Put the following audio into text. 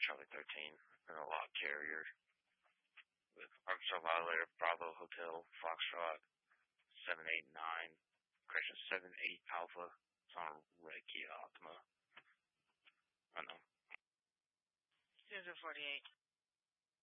Charlie 13, and a log carrier with Arkansas Violator, Bravo Hotel, Foxtrot, 789, correction, 78 Alpha. It's on a red Kia Optima. I know. 248.